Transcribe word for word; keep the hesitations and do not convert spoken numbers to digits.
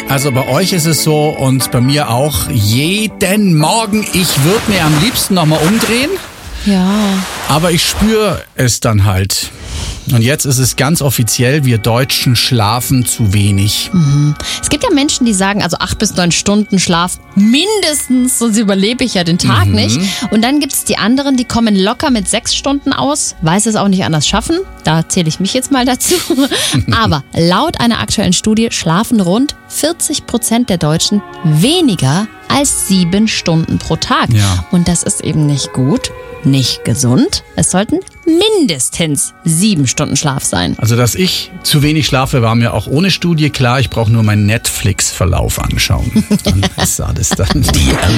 Also bei euch ist es so und bei mir auch jeden Morgen, ich würde mir am liebsten nochmal umdrehen. Ja. Aber ich spüre es dann halt. Und jetzt ist es ganz offiziell, wir Deutschen schlafen zu wenig. Mhm. Es gibt ja Menschen, die sagen, also acht bis neun Stunden Schlaf mindestens, sonst überlebe ich ja den Tag Mhm. nicht. Und dann gibt es die anderen, die kommen locker mit sechs Stunden aus, weil sie es auch nicht anders schaffen. Da zähle ich mich jetzt mal dazu. Aber laut einer aktuellen Studie schlafen rund vierzig Prozent der Deutschen weniger als sieben Stunden pro Tag. Ja. Und das ist eben nicht gut, nicht gesund. Es sollten mindestens sieben Stunden Schlaf sein. Also dass ich zu wenig schlafe, war mir auch ohne Studie klar. Ich brauche nur meinen Netflix-Verlauf anschauen. Dann sah das dann. Die